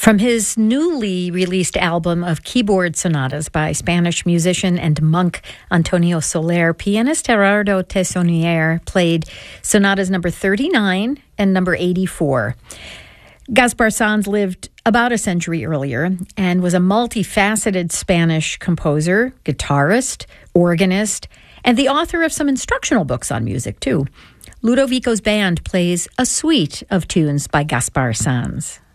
From his newly released album of keyboard sonatas by Spanish musician and monk Antonio Soler, pianist Gerardo Tessonier played sonatas number 39 and number 84. Gaspar Sanz lived about a century earlier and was a multifaceted Spanish composer, guitarist, organist, and the author of some instructional books on music, too. Ludovico's band plays a suite of tunes by Gaspar Sanz.